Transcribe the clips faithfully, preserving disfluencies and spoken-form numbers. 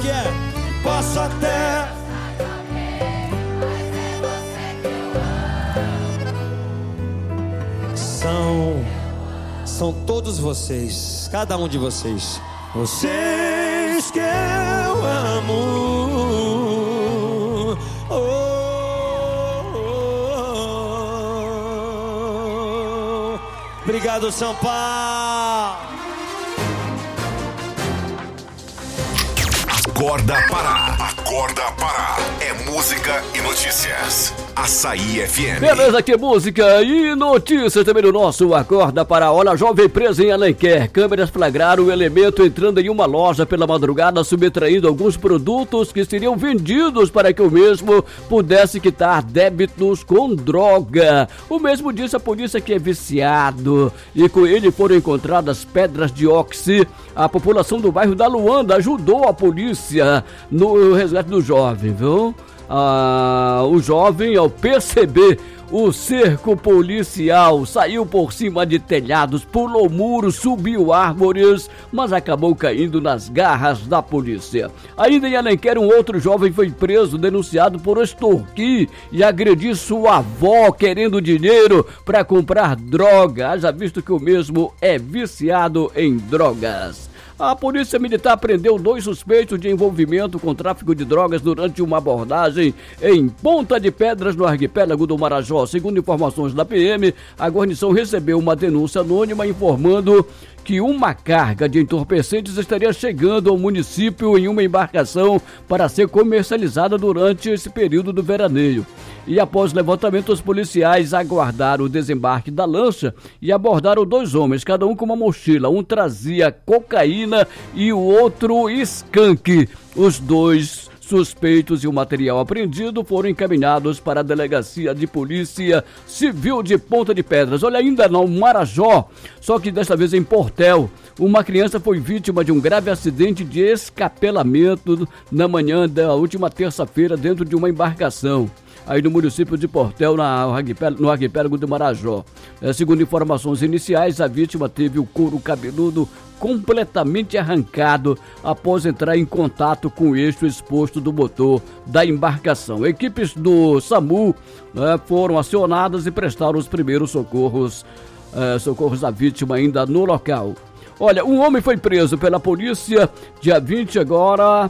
que é? Posso até... São... São todos vocês, cada um de vocês. Vocês que eu amo. Oh, oh, oh. Obrigado, São Paulo. Acorda Pará. Acorda Pará. É música e notícias. Açaí F M. Beleza, que música e notícias também do nosso Acorda Pará. Olha, jovem preso em Alenquer. Câmeras flagraram o elemento entrando em uma loja pela madrugada, subtraindo alguns produtos que seriam vendidos para que o mesmo pudesse quitar débitos com droga. O mesmo disse a polícia que é viciado e com ele foram encontradas pedras de oxi. A população do bairro da Luanda ajudou a polícia no resgate do jovem, viu? Ah, o jovem, ao perceber o cerco policial, saiu por cima de telhados, pulou muros, subiu árvores, mas acabou caindo nas garras da polícia. Ainda em Alenquer, um outro jovem foi preso, denunciado por extorquir e agredir sua avó, querendo dinheiro para comprar droga, haja visto que o mesmo é viciado em drogas. A polícia militar prendeu dois suspeitos de envolvimento com tráfico de drogas durante uma abordagem em Ponta de Pedras, no arquipélago do Marajó. Segundo informações da P M, a guarnição recebeu uma denúncia anônima informando que uma carga de entorpecentes estaria chegando ao município em uma embarcação para ser comercializada durante esse período do veraneio. E após levantamento, os policiais aguardaram o desembarque da lancha e abordaram dois homens, cada um com uma mochila. Um trazia cocaína e o outro skunk. Os dois suspeitos e o material apreendido foram encaminhados para a Delegacia de Polícia Civil de Ponta de Pedras. Olha, ainda no Marajó, só que desta vez em Portel, uma criança foi vítima de um grave acidente de escapelamento na manhã da última terça-feira dentro de uma embarcação, aí no município de Portel, na, no arquipélago do Marajó. É, segundo informações iniciais, a vítima teve o couro cabeludo completamente arrancado após entrar em contato com o eixo exposto do motor da embarcação. Equipes do SAMU né, foram acionadas e prestaram os primeiros socorros, eh, socorros à vítima ainda no local. Olha, um homem foi preso pela polícia dia vinte agora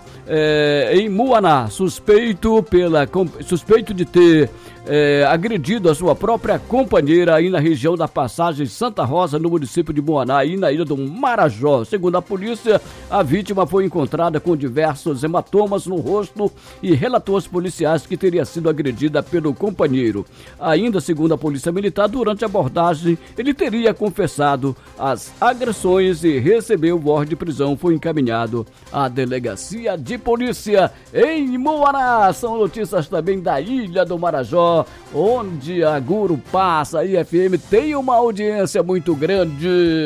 é, em Muaná, suspeito, pela, suspeito de ter é, agredido a sua própria companheira aí na região da Passagem Santa Rosa, no município de Muaná, aí na ilha do Marajó. Segundo a polícia, a vítima foi encontrada com diversos hematomas no rosto e relatou aos policiais que teria sido agredida pelo companheiro. Ainda segundo a polícia militar, durante a abordagem, ele teria confessado as agressões e recebeu voz de prisão. Foi encaminhado à Delegacia de Polícia em Muaná. São notícias também da Ilha do Marajó, onde a Guru Passa, a I F M, tem uma audiência muito grande.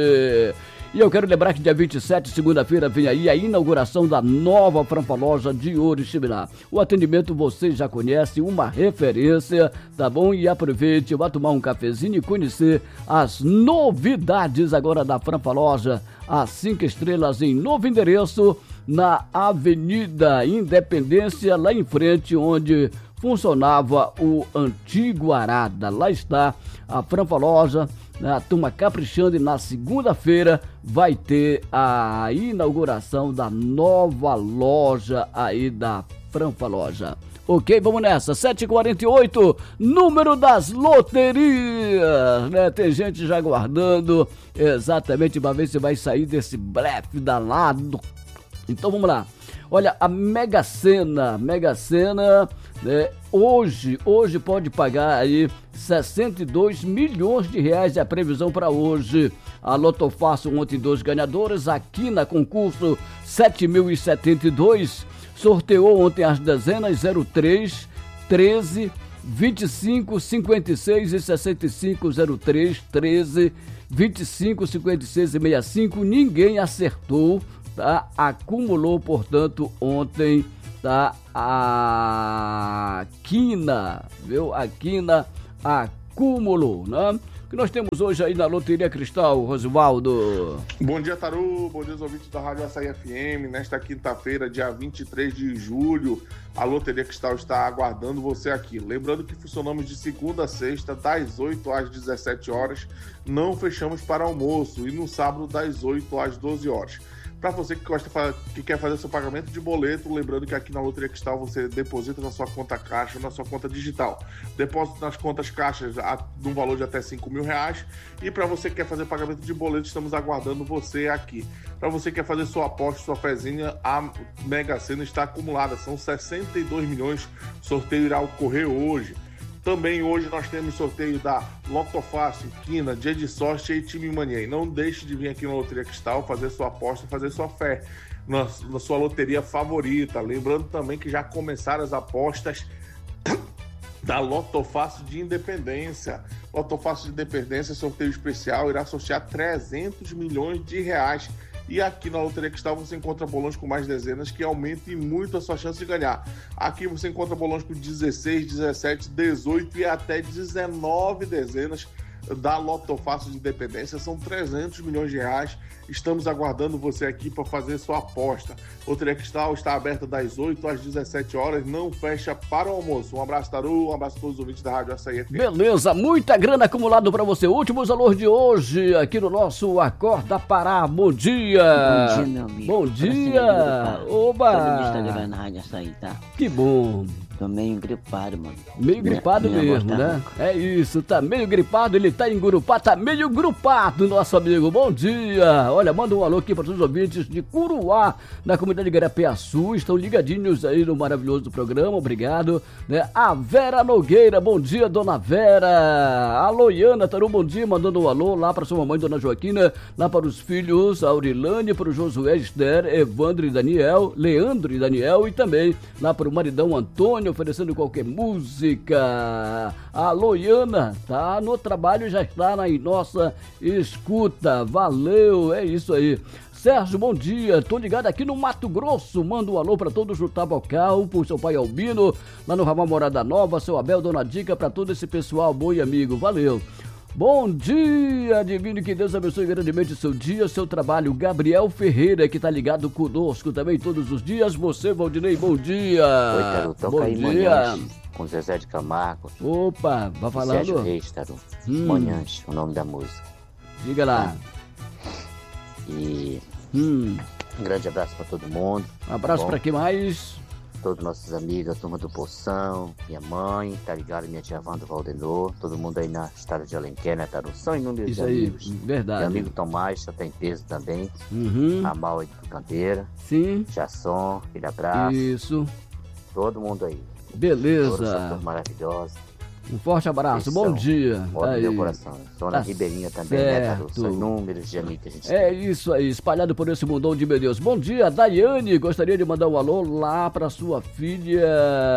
E eu quero lembrar que dia vinte e sete, segunda-feira, vem aí a inauguração da nova Franfaloja de Oriximiná. O atendimento você já conhece, uma referência, tá bom? E aproveite, vá tomar um cafezinho e conhecer as novidades agora da Franfaloja, as cinco estrelas em novo endereço, na Avenida Independência, lá em frente, onde funcionava o antigo Arada. Lá está a Franfaloja, a turma caprichando, e na segunda-feira vai ter a inauguração da nova loja aí da Franfaloja. Ok, vamos nessa, sete e quarenta e oito, número das loterias, né? Tem gente já aguardando exatamente para ver se vai sair desse blefe danado. Então vamos lá. Olha, a Mega Sena, Mega Sena, né, hoje, hoje pode pagar aí sessenta e dois milhões de reais, é a previsão para hoje. A Loto Fácil ontem dois ganhadores, aqui na concurso sete mil e setenta e dois, sorteou ontem as dezenas zero três, treze, vinte e cinco, cinquenta e seis e sessenta e cinco, zero três, treze, vinte e cinco, cinquenta e seis e sessenta e cinco, ninguém acertou. Tá? Acumulou, portanto, ontem, tá? A quina, viu? A quina acumulou, né? que nós temos hoje aí na Loteria Cristal, Rosivaldo? Bom dia, Taru. Bom dia aos ouvintes da Rádio Açaí F M. Nesta quinta-feira, dia vinte e três de julho, a Loteria Cristal está aguardando você aqui. Lembrando que funcionamos de segunda a sexta, das oito às dezessete horas. Não fechamos para almoço. E no sábado, das oito às doze horas. Para você que, gosta, que quer fazer seu pagamento de boleto, lembrando que aqui na Loteria Cristal você deposita na sua conta caixa, na sua conta digital. Depósito nas contas caixas de um valor de até cinco mil reais. E para você que quer fazer pagamento de boleto, estamos aguardando você aqui. Para você que quer fazer sua aposta, sua fezinha, a Mega Sena está acumulada. São sessenta e dois milhões. O sorteio irá ocorrer hoje. Também hoje nós temos sorteio da Loto Fácil, Quina, Dia de Sorte e Time Mania. E não deixe de vir aqui na Loteria Cristal fazer sua aposta, fazer sua fé na, na sua loteria favorita. Lembrando também que já começaram as apostas da Loto Fácil de Independência. Loto Fácil de Independência, sorteio especial, irá sortear trezentos milhões de reais. E aqui na Loteria Cristal você encontra bolões com mais dezenas que aumentem muito a sua chance de ganhar. Aqui você encontra bolões com dezesseis, dezessete, dezoito e até dezenove dezenas da Loto Fácil de Independência. São trezentos milhões de reais. Estamos aguardando você aqui para fazer sua aposta. Loteria Cristal está aberta das oito às dezessete horas, não fecha para o almoço. Um abraço, Taru, um abraço a todos os ouvintes da Rádio Açaí F M. Beleza, muita grana acumulada para você. Últimos alôs de hoje aqui no nosso Acorda Pará. Bom dia. Bom dia, meu amigo. Bom dia. Oba. Todo mundo está na Rádio Açaí, tá? Que bom. Tô meio gripado, mano. Meio gripado minha, minha mesmo, tá né? Rouca. É isso, tá meio gripado, ele tá em Gurupá, tá meio grupado, nosso amigo. Bom dia! Olha, manda um alô aqui para todos os ouvintes de Curuá, na comunidade de Garapiaçu, estão ligadinhos aí no maravilhoso programa, obrigado. Né? A Vera Nogueira, bom dia, dona Vera. A Loiana Taru, bom dia, mandando um alô lá para sua mamãe, dona Joaquina, lá para os filhos, a Aurilane, para o Josué Esther, Evandro e Daniel, Leandro e Daniel, e também lá para o maridão Antônio, oferecendo qualquer música. A Loiana tá no trabalho, já está na nossa escuta. Valeu, é isso aí. Sérgio, bom dia, tô ligado aqui no Mato Grosso, manda um alô pra todos do Tabocal, pro seu pai Albino, lá no Ramal Morada Nova, seu Abel, dona Dica, pra todo esse pessoal bom e amigo, valeu. Bom dia, divino, que Deus abençoe grandemente o seu dia, seu trabalho. Gabriel Ferreira, que tá ligado conosco também todos os dias. Você, Valdinei, bom dia. Oi, Taru, toca bom aí dia. Manhanche, com Zezé de Camargo. Opa, vai falando. Sérgio Reis, Taru. Hum. Manhanche, o nome da música. Diga lá. E hum. um grande abraço pra todo mundo. Um abraço tá pra quem mais? Todos nossos amigos, a turma do Poção, minha mãe, tá ligado? Minha tia Wanda Valdenor, todo mundo aí na estrada de Alenquer, né, Taru? São inúmeros Isso amigos. Aí, verdade. Meu amigo Tomás, já tem peso também. Uhum. A Mal aí do Canteira. Sim. Chasson, aquele abraço. Isso. Todo mundo aí. Beleza. Toda essa turma maravilhosa. Um forte abraço, bom dia. Olha meu coração. Dona tá Ribeirinha também, certo. né, Taru? São inúmeros de amigos que a gente É tem. isso aí, espalhado por esse mundão de meu Deus. Bom dia, Daiane. Gostaria de mandar um alô lá pra sua filha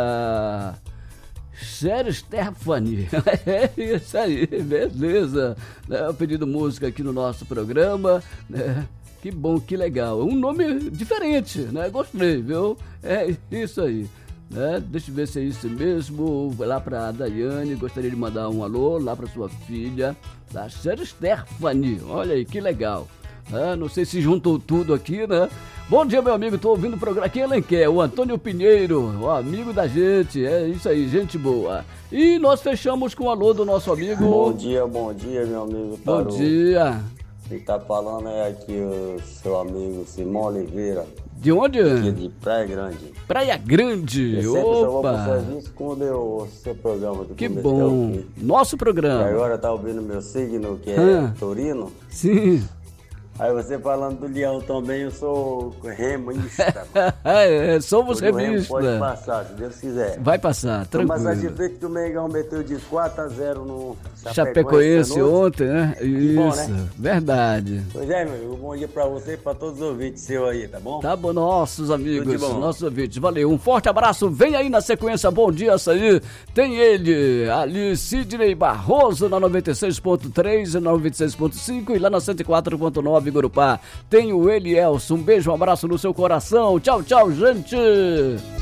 Sério, Stephanie. É isso aí, beleza. Né? Pedindo música aqui no nosso programa, né? Que bom, que legal. Um nome diferente, né? Gostei, viu? É isso aí. Né? Deixa eu ver se é isso mesmo. Vai lá pra Daiane, gostaria de mandar um alô lá pra sua filha, da Sério Stephanie. Olha aí, que legal. Né? Não sei se juntou tudo aqui, né? Bom dia, meu amigo, tô ouvindo o programa aqui em Alenquer, o Antônio Pinheiro, o amigo da gente, é isso aí, gente boa. E nós fechamos com o alô do nosso amigo... Bom dia, bom dia, meu amigo Taru. Bom dia. Quem tá falando é aqui o seu amigo Simão Oliveira. De onde? Aqui de Praia Grande. Praia Grande, eu sempre só vou pro opa. serviço quando eu ouço seu programa. Do Que começo bom, até o fim. nosso programa. E agora tá ouvindo meu signo, que é Ah. Taurino. Sim. Aí você falando do leão também, eu sou remista. É, somos Todo remo revista. pode passar, se Deus quiser. Vai passar, Tô mais tranquilo. satisfeito que o Mengão meteu de quatro a zero no Chapecoense essa noite. ontem, né? Isso, bom, né? verdade. Pois é, meu amigo, bom dia pra você e pra todos os ouvintes seus aí, tá bom? Tá bom, nossos amigos, Tudo de bom. nossos ouvintes. Valeu, um forte abraço. Vem aí na sequência, bom dia, açaí. Tem ele, ali, Sidney Barroso, na noventa e seis ponto três e noventa e seis ponto cinco e lá na cento e quatro ponto nove, Gurupá. Tem o Elielson. Um beijo, um abraço no seu coração. Tchau, tchau, gente.